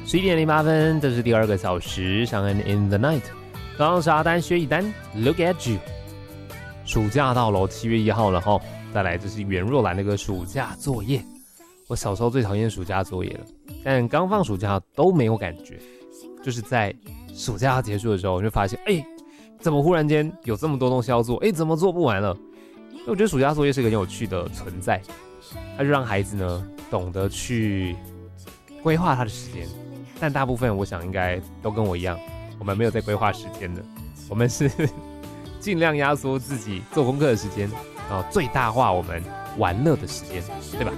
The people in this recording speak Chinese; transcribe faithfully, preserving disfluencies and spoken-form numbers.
十一点零八分，这是第二个小时，尚恩 in the night。刚刚是阿丹薛一丹 ，Look at you。暑假到了，七月一号了哈。再来，这是袁若兰那个暑假作业。我小时候最讨厌暑假作业了，但刚放暑假都没有感觉，就是在暑假结束的时候，我就发现，哎、欸，怎么忽然间有这么多东西要做？哎、欸，怎么做不完了？我觉得暑假作业是一个很有趣的存在，它就让孩子呢懂得去规划他的时间。但大部分我想应该都跟我一样，我们没有在规划时间的，我们是尽量压缩自己做功课的时间，然后最大化我们玩乐的时间，对吧？